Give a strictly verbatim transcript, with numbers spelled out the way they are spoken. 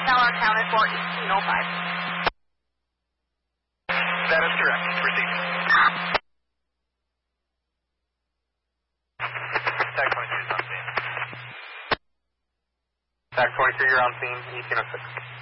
Tower accounted for eighteen oh five. That is correct. Proceed. TAC twenty-two is on scene. TAC twenty-two, you're on scene, eighteen oh six.